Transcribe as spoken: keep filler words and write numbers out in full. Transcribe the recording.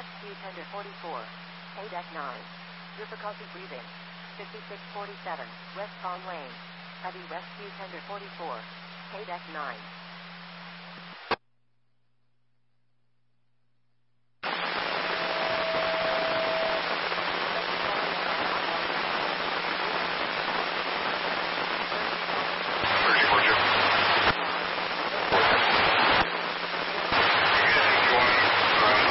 Rescue Tender forty-four. Deck nine. Difficulty breathing. fifty-six forty-seven, West Palm Lane. Heavy Rescue Tender forty-four. Deck nine.